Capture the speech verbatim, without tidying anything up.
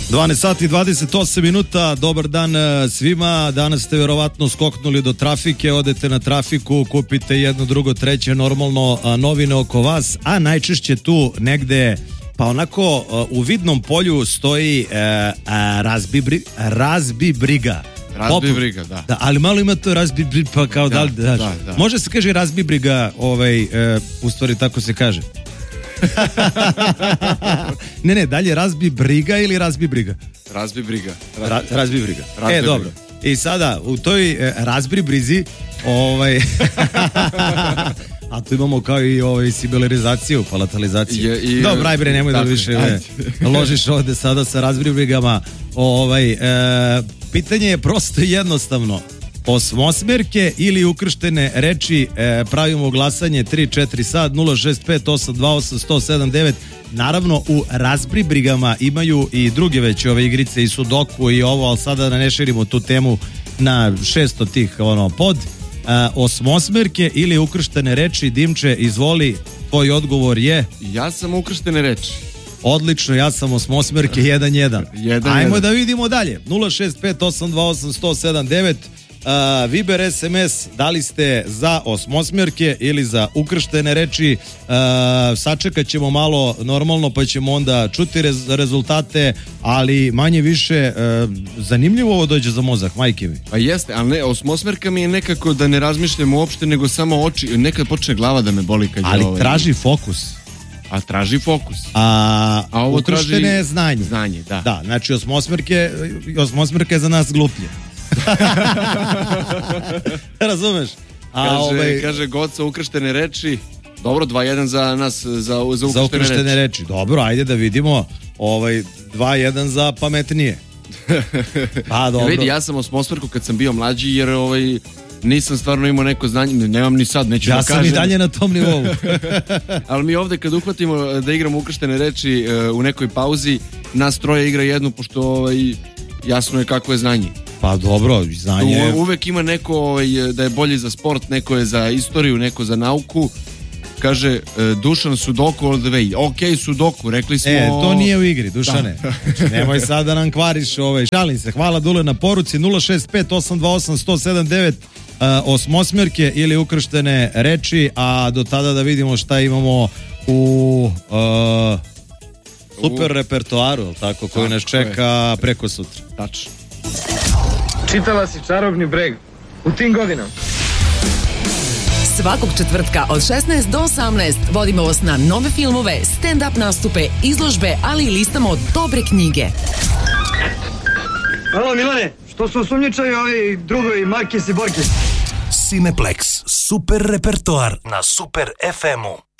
dvanaest sati i dvadeset osam minuta, dobar dan svima. Danas ste verovatno skoknuli do trafike, odete na trafiku, kupite jedno, drugo, treće, normalno novine oko vas, a najčešće tu negde, pa onako u vidnom polju stoji e, razbi, bri, razbi briga. Razbi briga, da. da. Ali malo ima to razbi briga, pa kao da, da, da, da. Može se kaže razbi briga, ovaj, e, u stvari tako se kaže. ne, ne, dalje razbi briga ili razbi briga? Razbi briga. Razbi, Ra, razbi briga. Razbi e, briga. dobro. I sada, u toj e, razbi brizi, ovaj... a tu imamo kao i ovaj sibilarizaciju, palatalizaciju. I, i, dobro, aj bre, nemoj da više ne, ložiš ovde sada sa razbi brigama. Ovaj, e, pitanje je prosto jednostavno. Osmosmerke ili ukrštene reči, e, pravimo glasanje tri četiri sad nula šest pet osam dva osam sto sedam devet. Naravno u razbri brigama imaju i druge već ove igrice i sudoku i ovo, ali sada da ne širimo tu temu na šesto tih ono pod. E, osmosmerke ili ukrštene reči, Dimče, izvoli, tvoj odgovor je? Ja sam ukrštene reči. Odlično, ja sam osmosmerke jedan jedan. Ajmo da vidimo dalje. nula šest pet osam dva osam sto sedam devet. Uh, Viber es em es, da li ste za osmosmerke ili za ukrštene reči? Uh, sačekat ćemo malo normalno pa ćemo onda čuti rez, rezultate, ali manje više uh, zanimljivo ovo dođe za mozak, majke mi. Pa jeste, ali ne, osmosmerka mi je nekako da ne razmišljam uopšte, nego samo oči, nekad počne glava da me boli kad je ali ovaj... traži fokus. A traži fokus. A, A ovo ukrštene traži... je znanje. Znanje, da. Da, znači osmosmerke, osmosmerke je za nas gluplje. Razumeš? A, kaže, ovaj... kaže Goca ukrštene reči. Dobro, dva jedan za nas, za, za ukrštene, za ukrštene reči. reči. Dobro, ajde da vidimo. Ovaj, dva jedan za pametnije. Pa dobro. Vidi, ja sam osmosmerku kad sam bio mlađi, jer ovaj, nisam stvarno imao neko znanje, nemam ni sad, neću ja da kažem. Ja sam i dalje na tom nivou. Ali mi ovde kad uhvatimo da igramo ukrštene reči u nekoj pauzi, nas troje igra jednu, pošto ovaj, jasno je kako je znanje. Pa dobro, znanje... U, uvek ima neko ovaj, da je bolji za sport, neko je za istoriju, neko za nauku. Kaže, Dušan Sudoku all the way. Ok, Sudoku, rekli smo... E, to nije u igri, Dušane. Da. Nemoj sad da nam kvariš ovaj. Šalim se, hvala Dule na poruci. nula šest pet osam dva osam sto sedam devet. Uh, osmosmerke ili ukrštene reči, a do tada da vidimo šta imamo u uh, super u... repertoaru, tako, koji nas čeka preko sutra. Tačno. Čitala si Čarobni breg u tim godinama. Svakog četvrtka od šesnaest do osamnaest vodimo vas na nove filmove, stand-up nastupe, izložbe, ali i listamo dobre knjige. Halo Milane, što su osumnjičaju ovi drugovi Markis i Borkis? Cineplex, super repertoar na Super ef emu.